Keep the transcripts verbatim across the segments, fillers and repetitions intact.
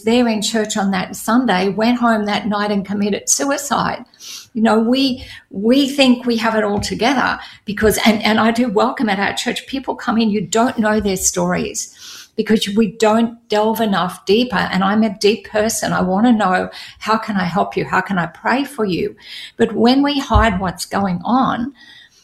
there in church on that Sunday went home that night and committed suicide. You know, we we think we have it all together because, and, and I do welcome at our church, people come in, you don't know their stories because we don't delve enough deeper. And I'm a deep person. I want to know, how can I help you? How can I pray for you? But when we hide what's going on,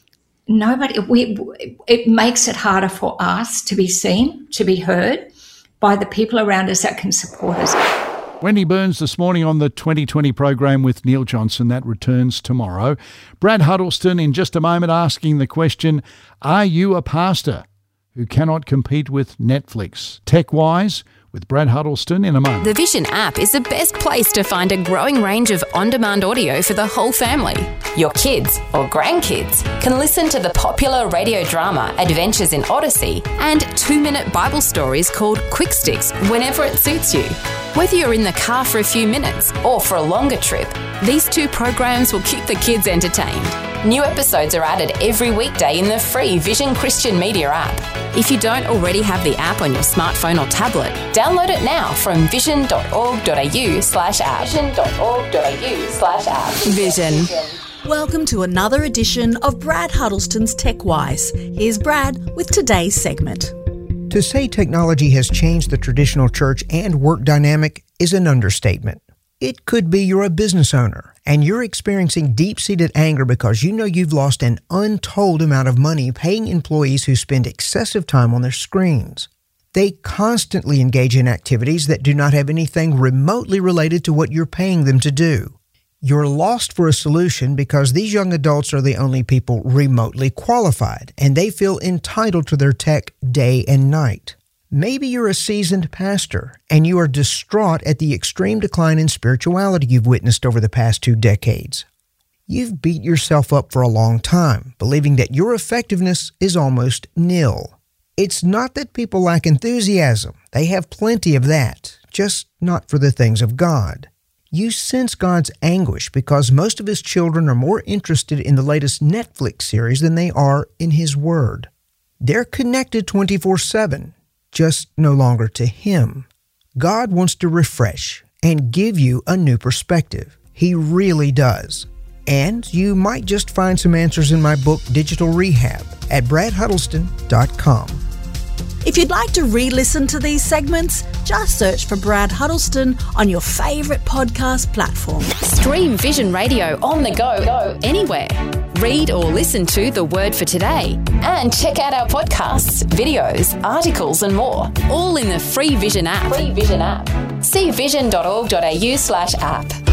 nobody, we, it makes it harder for us to be seen, to be heard by the people around us that can support us. Wendy Burns this morning on the twenty twenty program with Neil Johnson. That returns tomorrow. Brad Huddleston in just a moment asking the question, are you a pastor who cannot compete with Netflix? Tech-wise, with Brad Huddleston in a moment. The Vision app is the best place to find a growing range of on-demand audio for the whole family. Your kids or grandkids can listen to the popular radio drama Adventures in Odyssey and two-minute Bible stories called Quick Sticks whenever it suits you. Whether you're in the car for a few minutes or for a longer trip, these two programs will keep the kids entertained. New episodes are added every weekday in the free Vision Christian Media app. If you don't already have the app on your smartphone or tablet, download it now from vision.org.au slash app. Vision.org.au slash app. Vision. Welcome to another edition of Brad Huddleston's TechWise. Here's Brad with today's segment. To say technology has changed the traditional church and work dynamic is an understatement. It could be you're a business owner and you're experiencing deep-seated anger because you know you've lost an untold amount of money paying employees who spend excessive time on their screens. They constantly engage in activities that do not have anything remotely related to what you're paying them to do. You're lost for a solution because these young adults are the only people remotely qualified, and they feel entitled to their tech day and night. Maybe you're a seasoned pastor, and you are distraught at the extreme decline in spirituality you've witnessed over the past two decades. You've beat yourself up for a long time, believing that your effectiveness is almost nil. It's not that people lack enthusiasm. They have plenty of that, just not for the things of God. You sense God's anguish because most of His children are more interested in the latest Netflix series than they are in His Word. They're connected twenty-four seven, just no longer to Him. God wants to refresh and give you a new perspective. He really does. And you might just find some answers in my book, Digital Rehab, at brad huddleston dot com. If you'd like to re-listen to these segments, just search for Brad Huddleston on your favourite podcast platform. Stream Vision Radio on the go, go anywhere. Read or listen to The Word for Today. And check out our podcasts, videos, articles and more. All in the free Vision app. Free Vision app. See vision.org.au slash app.